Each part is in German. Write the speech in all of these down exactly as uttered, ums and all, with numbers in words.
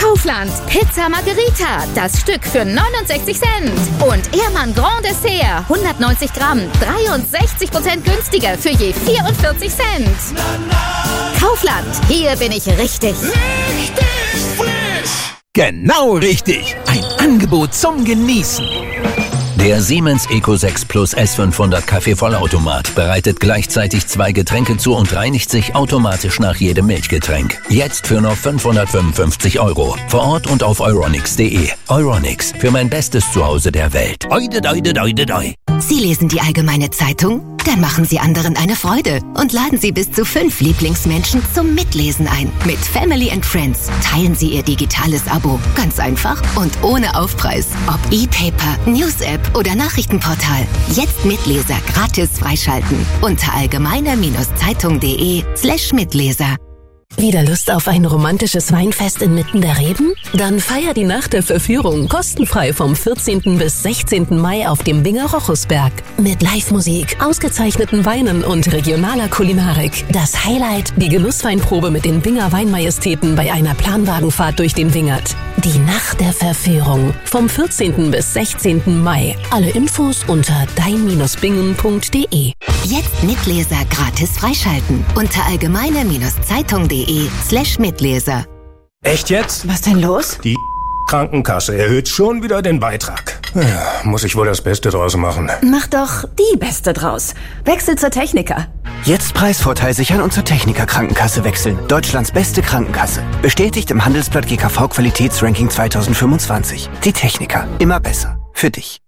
Kaufland, Pizza Margherita, das Stück für neunundsechzig Cent. Und Ehrmann Grand Dessert, hundertneunzig Gramm, dreiundsechzig Prozent günstiger für je vierundvierzig Cent. Kaufland, hier bin ich richtig. Richtig frisch! Genau richtig! Ein Angebot zum Genießen. Der Siemens Eco sechs Plus S fünfhundert Kaffeevollautomat bereitet gleichzeitig zwei Getränke zu und reinigt sich automatisch nach jedem Milchgetränk. Jetzt für nur fünfhundertfünfundfünfzig Euro. Vor Ort und auf euronics punkt de. Euronics, für mein bestes Zuhause der Welt. Oide, oide, oide, oide. Sie lesen die Allgemeine Zeitung? Dann machen Sie anderen eine Freude und laden Sie bis zu fünf Lieblingsmenschen zum Mitlesen ein. Mit Family and Friends teilen Sie Ihr digitales Abo. Ganz einfach und ohne Aufpreis. Ob E-Paper, News-App oder Nachrichtenportal. Jetzt Mitleser gratis freischalten. Unter allgemeine-zeitung.de slash Mitleser. Wieder Lust auf ein romantisches Weinfest inmitten der Reben? Dann feier die Nacht der Verführung kostenfrei vom vierzehnten bis sechzehnten Mai auf dem Winger Rochusberg. Mit Live-Musik, ausgezeichneten Weinen und regionaler Kulinarik. Das Highlight, die Genussweinprobe mit den Winger Weinmajestäten bei einer Planwagenfahrt durch den Wingert. Die Nacht der Verführung vom vierzehnten bis sechzehnten Mai. Alle Infos unter dein Bindestrich bingen punkt de. Jetzt Mitleser gratis freischalten. Unter allgemeine-zeitung.de slash Mitleser. Echt jetzt? Was denn los? Die Krankenkasse erhöht schon wieder den Beitrag. Ja, muss ich wohl das Beste draus machen. Mach doch die Beste draus. Wechsel zur Techniker. Jetzt Preisvorteil sichern und zur Techniker Krankenkasse wechseln. Deutschlands beste Krankenkasse. Bestätigt im Handelsblatt G K V Qualitätsranking zweitausendfünfundzwanzig. Die Techniker. Immer besser. Für dich.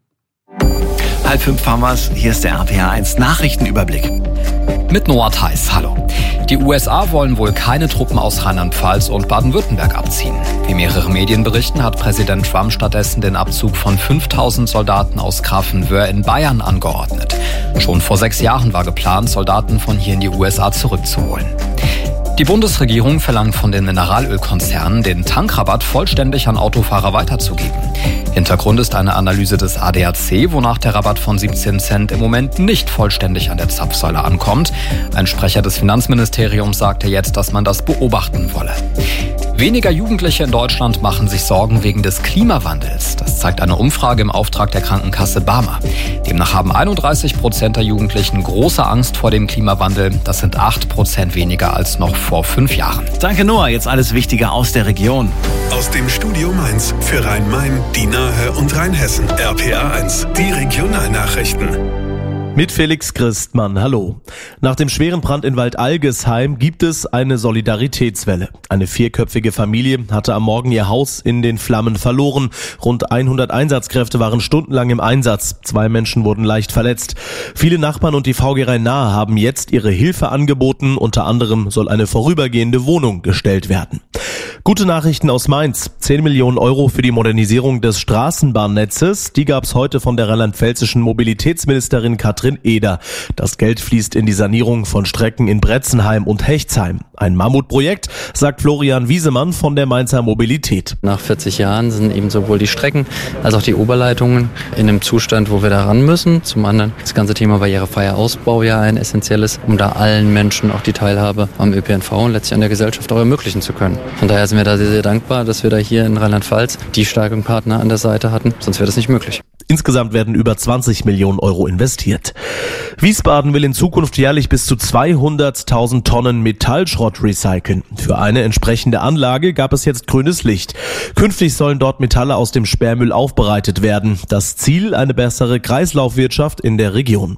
Halb fünf fahren wir's. Hier ist der R P R eins Nachrichtenüberblick. Mit Noah Theis, hallo. Die U S A wollen wohl keine Truppen aus Rheinland-Pfalz und Baden-Württemberg abziehen. Wie mehrere Medien berichten, hat Präsident Trump stattdessen den Abzug von fünftausend Soldaten aus Grafenwöhr in Bayern angeordnet. Schon vor sechs Jahren war geplant, Soldaten von hier in die U S A zurückzuholen. Die Bundesregierung verlangt von den Mineralölkonzernen, den Tankrabatt vollständig an Autofahrer weiterzugeben. Hintergrund ist eine Analyse des A D A C, wonach der Rabatt von siebzehn Cent im Moment nicht vollständig an der Zapfsäule ankommt. Ein Sprecher des Finanzministeriums sagte jetzt, dass man das beobachten wolle. Weniger Jugendliche in Deutschland machen sich Sorgen wegen des Klimawandels. Das zeigt eine Umfrage im Auftrag der Krankenkasse Barmer. Demnach haben einunddreißig Prozent der Jugendlichen große Angst vor dem Klimawandel. Das sind acht Prozent weniger als noch vor fünf Jahren. Danke Noah, jetzt alles Wichtige aus der Region. Aus dem Studio Mainz für Rhein-Main, die Nahe und Rheinhessen. R P R eins, die Regionalnachrichten. Mit Felix Christmann, hallo. Nach dem schweren Brand in Waldalgesheim gibt es eine Solidaritätswelle. Eine vierköpfige Familie hatte am Morgen ihr Haus in den Flammen verloren. Rund hundert Einsatzkräfte waren stundenlang im Einsatz. Zwei Menschen wurden leicht verletzt. Viele Nachbarn und die V G Rhein-Nahe haben jetzt ihre Hilfe angeboten. Unter anderem soll eine vorübergehende Wohnung gestellt werden. Gute Nachrichten aus Mainz. zehn Millionen Euro für die Modernisierung des Straßenbahnnetzes. Die gab es heute von der rheinland-pfälzischen Mobilitätsministerin Katrin Eder. Das Geld fließt in die Sanierung von Strecken in Bretzenheim und Hechtsheim. Ein Mammutprojekt, sagt Florian Wiesemann von der Mainzer Mobilität. Nach vierzig Jahren sind eben sowohl die Strecken als auch die Oberleitungen in einem Zustand, wo wir da ran müssen. Zum anderen das ganze Thema barrierefreier Ausbau ja ein essentielles, um da allen Menschen auch die Teilhabe am Ö P N V und letztlich an der Gesellschaft auch ermöglichen zu können. Von daher sind wir da sehr, sehr dankbar, dass wir da hier in Rheinland-Pfalz die starken Partner an der Seite hatten. Sonst wäre das nicht möglich. Insgesamt werden über zwanzig Millionen Euro investiert. Wiesbaden will in Zukunft jährlich bis zu zweihunderttausend Tonnen Metallschrott recyceln. Für eine entsprechende Anlage gab es jetzt grünes Licht. Künftig sollen dort Metalle aus dem Sperrmüll aufbereitet werden. Das Ziel, eine bessere Kreislaufwirtschaft in der Region.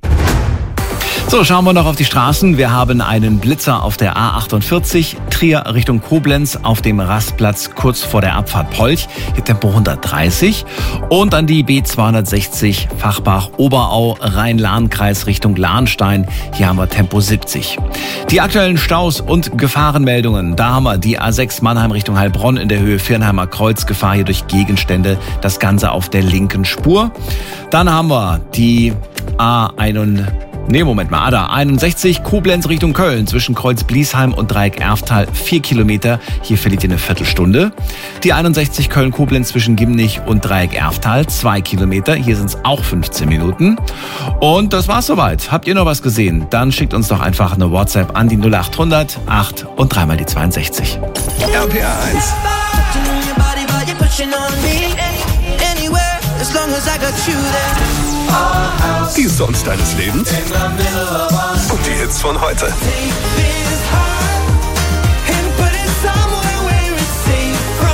So, schauen wir noch auf die Straßen. Wir haben einen Blitzer auf der A achtundvierzig, Trier Richtung Koblenz auf dem Rastplatz kurz vor der Abfahrt Polch. Hier Tempo hundertdreißig. Und dann die B zweihundertsechzig Fachbach-Oberau, Rhein-Lahn-Kreis Richtung Lahnstein. Hier haben wir Tempo siebzig. Die aktuellen Staus und Gefahrenmeldungen. Da haben wir die A sechs Mannheim Richtung Heilbronn in der Höhe Viernheimer Kreuz. Gefahr hier durch Gegenstände. Das Ganze auf der linken Spur. Dann haben wir die A einundvierzig. Nee, Moment mal, A einundsechzig, Koblenz Richtung Köln, zwischen Kreuz Bliesheim und Dreieck Erftal, vier Kilometer. Hier verliert ihr eine Viertelstunde. Die einundsechzig Köln-Koblenz zwischen Gimnich und Dreieck Erftal, zwei Kilometer. Hier sind es auch fünfzehn Minuten. Und das war's soweit. Habt ihr noch was gesehen? Dann schickt uns doch einfach eine WhatsApp an die null acht hundert acht und dreimal die zweiundsechzig. R P R eins. Die Songs deines Lebens und die Hits von heute.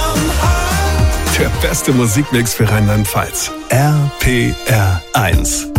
Der beste Musikmix für Rheinland-Pfalz. R P R eins.